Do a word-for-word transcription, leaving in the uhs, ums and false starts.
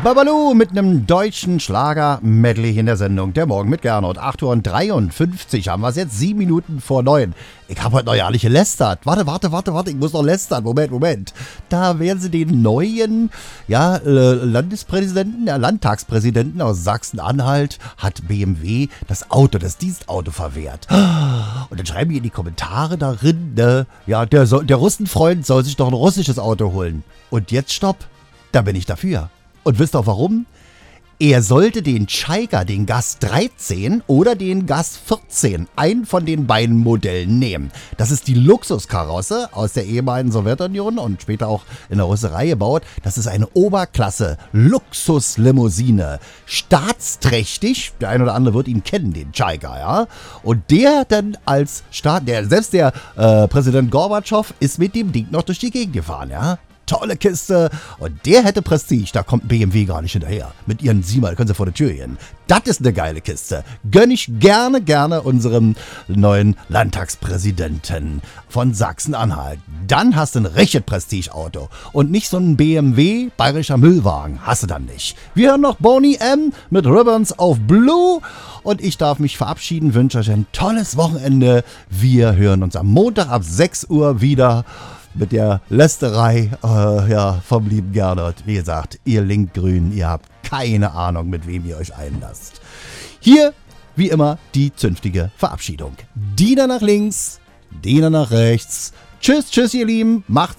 Babalu mit einem deutschen Schlager-Medley in der Sendung. Der Morgen mit Gernot. acht Uhr dreiundfünfzig haben wir es jetzt, sieben Minuten vor neun. Ich habe heute noch ja nicht gelästert. Warte, warte, warte, warte, ich muss noch lästern. Moment, Moment. Da werden sie den neuen ja, äh, Landespräsidenten, der Landtagspräsidenten aus Sachsen-Anhalt, hat B M W das Auto, das Dienstauto verwehrt. Und dann schreiben die in die Kommentare darin, ne, ja, der, soll, der Russenfreund soll sich doch ein russisches Auto holen. Und jetzt stopp, da bin ich dafür. Und wisst ihr warum? Er sollte den Tiger, den Gas dreizehn oder den Gas vierzehn, einen von den beiden Modellen nehmen. Das ist die Luxuskarosse aus der ehemaligen Sowjetunion und später auch in der Russerei gebaut. Das ist eine Oberklasse-Luxuslimousine. Staatsträchtig, der eine oder andere wird ihn kennen, den Tiger, ja. Und der dann als Staat, der, selbst der äh, Präsident Gorbatschow ist mit dem Ding noch durch die Gegend gefahren, ja. Tolle Kiste. Und der hätte Prestige. Da kommt B M W gar nicht hinterher. Mit ihren Siemer, da können sie vor der Tür gehen. Das ist eine geile Kiste. Gönn ich gerne, gerne unserem neuen Landtagspräsidenten von Sachsen-Anhalt. Dann hast du ein richtiges Prestige-Auto. Und nicht so ein B M W bayerischer Müllwagen. Hast du dann nicht. Wir hören noch Boney M. mit Ribbons auf Blue. Und ich darf mich verabschieden. Wünsche euch ein tolles Wochenende. Wir hören uns am Montag ab sechs Uhr wieder. Mit der Lästerei äh, ja, vom lieben Gernot. Wie gesagt, ihr Linkgrün, ihr habt keine Ahnung, mit wem ihr euch einlasst. Hier, wie immer, die zünftige Verabschiedung. Diener nach links, Diener nach rechts. Tschüss, tschüss, ihr Lieben. Macht's